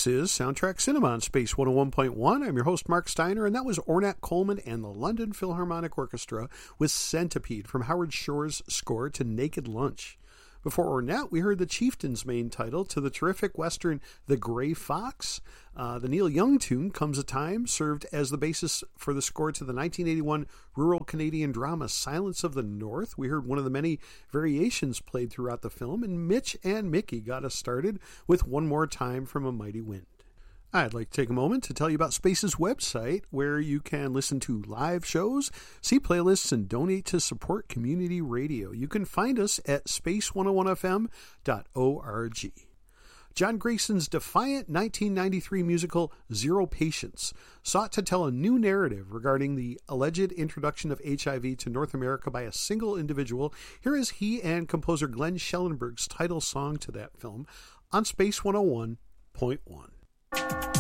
This is Soundtrack Cinema on Space 101.1. I'm your host, Mark Steiner, and that was Ornette Coleman and the London Philharmonic Orchestra with Centipede from Howard Shore's score to Naked Lunch. Before Ornette, we heard the Chieftain's main title to the terrific Western The Gray Fox. The Neil Young tune, Comes a Time, served as the basis for the score to the 1981 rural Canadian drama Silence of the North. We heard one of the many variations played throughout the film, and Mitch and Mickey got us started with One More Time from A Mighty Wind. I'd like to take a moment to tell you about Space's website, where you can listen to live shows, see playlists, and donate to support community radio. You can find us at space101fm.org. John Grayson's defiant 1993 musical Zero Patience sought to tell a new narrative regarding the alleged introduction of HIV to North America by a single individual. Here is he and composer Glenn Schellenberg's title song to that film on Space 101.1.